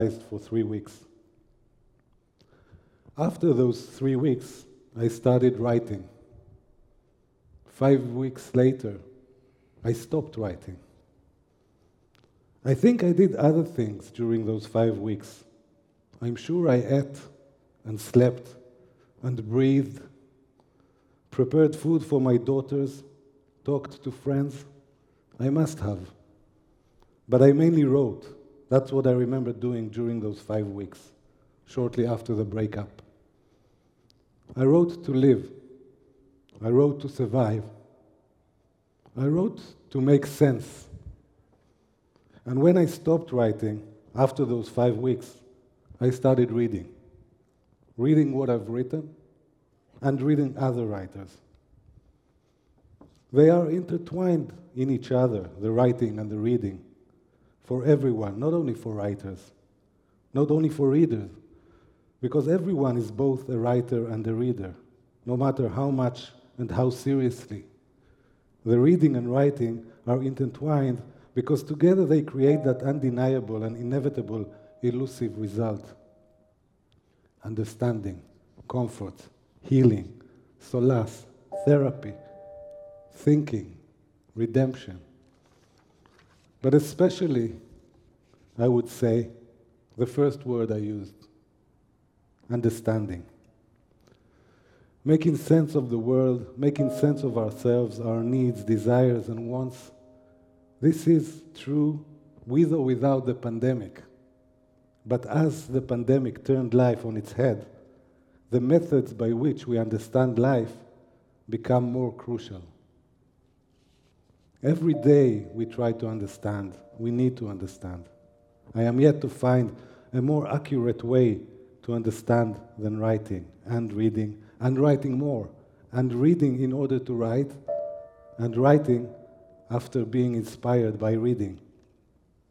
for 3 weeks. After those 3 weeks, I started writing. 5 weeks later, I stopped writing. I think I did other things during those 5 weeks. I'm sure I ate and slept and breathed, prepared food for my daughters, talked to friends. I must have. But I mainly wrote. That's what I remember doing during those 5 weeks, shortly after the breakup. I wrote to live. I wrote to survive. I wrote to make sense. And when I stopped writing, after those 5 weeks, I started reading. Reading what I've written and reading other writers. They are intertwined in each other, the writing and the reading, for everyone, not only for writers, not only for readers, because everyone is both a writer and a reader, no matter how much and how seriously. The reading and writing are intertwined because together they create that undeniable and inevitable elusive result. Understanding, comfort, healing, solace, therapy, thinking, redemption. But especially, I would say, the first word I used, understanding. Making sense of the world, making sense of ourselves, our needs, desires, and wants. This is true with or without the pandemic. But as the pandemic turned life on its head, the methods by which we understand life become more crucial. Every day we try to understand, we need to understand. I am yet to find a more accurate way to understand than writing and writing more, and reading in order to write, and writing after being inspired by reading.